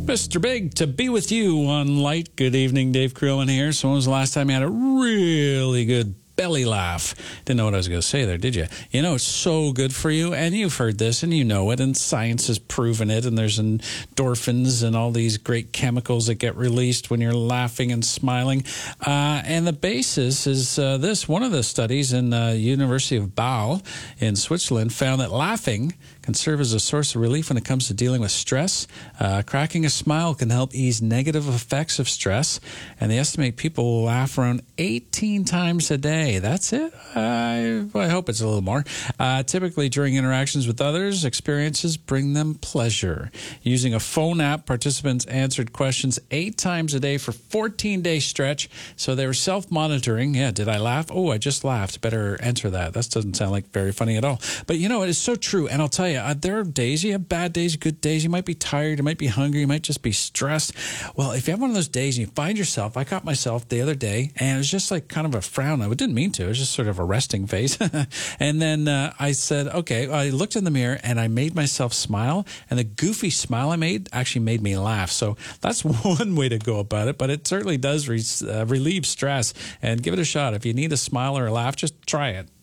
Mr. Big, to be with you on Light. Good evening, Dave Crewin here. So when was the last time you had a really good belly laugh? Didn't know what I was going to say there, did you? You know, it's so good for you, and you've heard this, and you know it, and science has proven it, and there's endorphins and all these great chemicals that get released when you're laughing and smiling. And the basis is this. One of the studies in the University of Basel in Switzerland found that laughing can serve as a source of relief when it comes to dealing with stress. Cracking a smile can help ease negative effects of stress, and they estimate people will laugh around 18 times a day. That's it? I hope it's a little more. Typically, during interactions with others, experiences bring them pleasure. Using a phone app, participants answered questions 8 times a day for 14-day stretch, so they were self-monitoring. Yeah, did I laugh? Oh, I just laughed. Better enter that. That doesn't sound like very funny at all. But, you know, it is so true, and I'll tell you, there are days, you have bad days, good days. You might be tired, you might be hungry, you might just be stressed. Well, if you have one of those days and you find yourself, I caught myself the other day, and it was just like kind of a frown. I didn't mean to. It was just sort of a resting face. And then I said, okay, I looked in the mirror and I made myself smile, and the goofy smile I made actually made me laugh. So that's one way to go about it, but it certainly does relieve stress. And give it a shot. If you need a smile or a laugh, just try it.